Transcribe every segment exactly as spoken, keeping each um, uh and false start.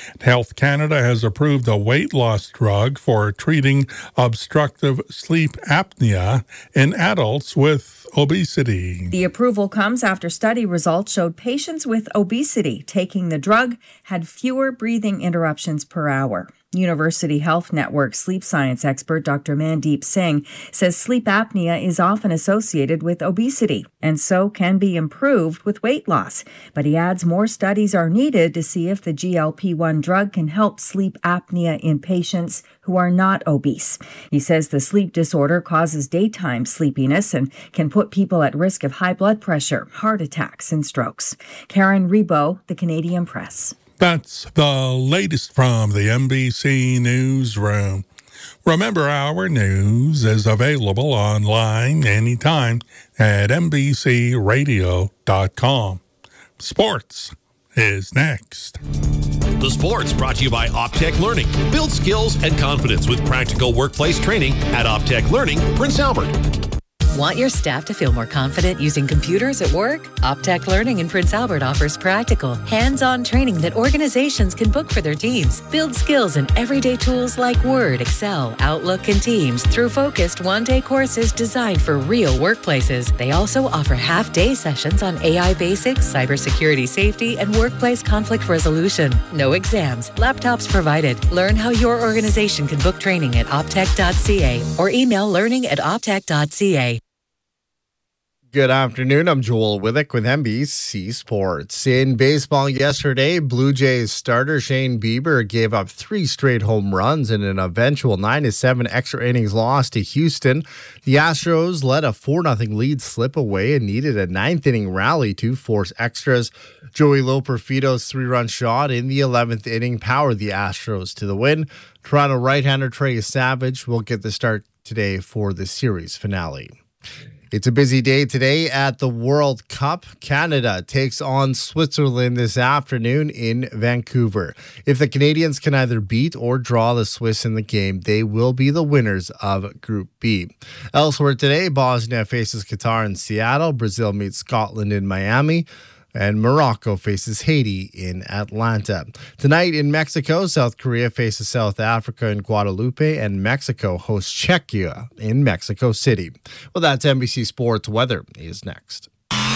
Health Canada has approved a weight loss drug for treating obstructive sleep apnea in adults with obesity. The approval comes after study results showed patients with obesity taking the drug had fewer breathing interruptions per hour. University Health Network sleep science expert Doctor Mandeep Singh says sleep apnea is often associated with obesity and so can be improved with weight loss. But he adds more studies are needed to see if the G L P one drug can help sleep apnea in patients who are not obese. He says the sleep disorder causes daytime sleepiness and can put people at risk of high blood pressure, heart attacks, and strokes. Karen Rebo, The Canadian Press. That's the latest from the N B C Newsroom. Remember, our news is available online anytime at N B C radio dot com. Sports is next. The Sports brought to you by Optech Learning. Build skills and confidence with practical workplace training at Optech Learning, Prince Albert. Want your staff to feel more confident using computers at work? Optech Learning in Prince Albert offers practical, hands-on training that organizations can book for their teams. Build skills in everyday tools like Word, Excel, Outlook, and Teams through focused one-day courses designed for real workplaces. They also offer half-day sessions on A I basics, cybersecurity safety, and workplace conflict resolution. No exams, laptops provided. Learn how your organization can book training at optech dot c a or email learning at optech dot c a. Good afternoon. I'm Joel Withick with N B C Sports. In baseball yesterday, Blue Jays starter Shane Bieber gave up three straight home runs in an eventual nine to seven extra innings loss to Houston. The Astros let a four nothing lead slip away and needed a ninth inning rally to force extras. Joey Loperfido's three-run shot in the eleventh inning powered the Astros to the win. Toronto right-hander Trey Savage will get the start today for the series finale. It's a busy day today at the World Cup. Canada takes on Switzerland this afternoon in Vancouver. If the Canadians can either beat or draw the Swiss in the game, they will be the winners of Group B. Elsewhere today, Bosnia faces Qatar in Seattle. Brazil meets Scotland in Miami. And Morocco faces Haiti in Atlanta. Tonight in Mexico, South Korea faces South Africa in Guadalupe, and Mexico hosts Czechia in Mexico City. Well, that's N B C Sports. Weather is next.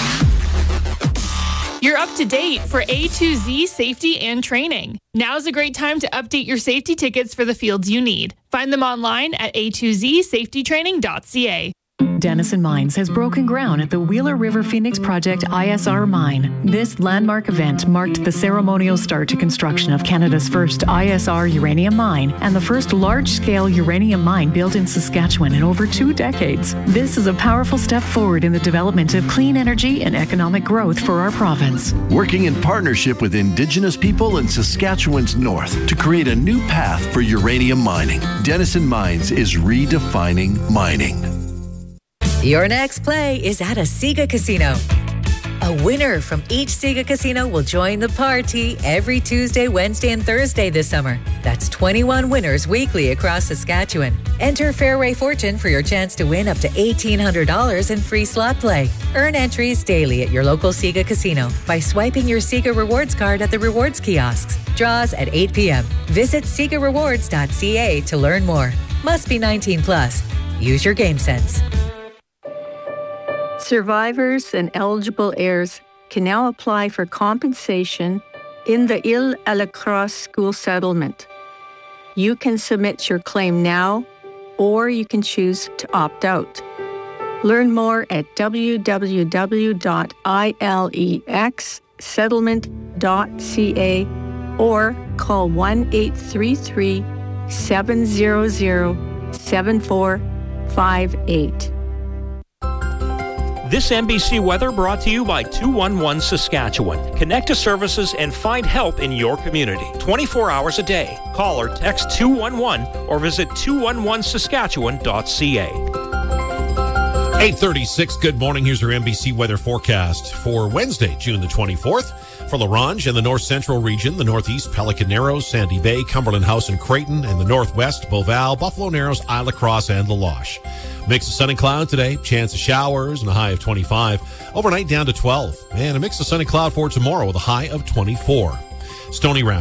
You're up to date for A to Z safety and training. Now's a great time to update your safety tickets for the fields you need. Find them online at a to z safety training dot c a. Denison Mines has broken ground at the Wheeler River Phoenix Project I S R mine. This landmark event marked the ceremonial start to construction of Canada's first I S R uranium mine and the first large-scale uranium mine built in Saskatchewan in over two decades. This is a powerful step forward in the development of clean energy and economic growth for our province. Working in partnership with Indigenous people in Saskatchewan's north to create a new path for uranium mining. Denison Mines is redefining mining. Your next play is at a Sega Casino. A winner from each Sega Casino will join the party every Tuesday, Wednesday, and Thursday this summer. That's twenty-one winners weekly across Saskatchewan. Enter Fairway Fortune for your chance to win up to eighteen hundred dollars in free slot play. Earn entries daily at your local Sega Casino by swiping your Sega Rewards card at the rewards kiosks. Draws at eight p.m. Visit sega rewards dot c a to learn more. Must be nineteen plus. Use your game sense. Survivors and eligible heirs can now apply for compensation in the Ile à la Crosse school settlement. You can submit your claim now, or you can choose to opt out. Learn more at w w w dot ilex settlement dot c a or call one eight three three, seven zero zero, seven four five eight. This N B C weather brought to you by two one one Saskatchewan. Connect to services and find help in your community. twenty-four hours a day. Call or text two one one or visit two one one saskatchewan dot c a. eight thirty-six, good morning. Here's your N B C weather forecast for Wednesday, June the twenty-fourth. For La Ronge and the north central region, the northeast, Pelican Narrows, Sandy Bay, Cumberland House and Creighton, and the northwest, Beauval, Buffalo Narrows, Isle La Crosse, and La Loche. Mix of sun and cloud today, chance of showers and a high of twenty-five. Overnight down to twelve. And a mix of sun and cloud for tomorrow with a high of twenty-four. Stony Round.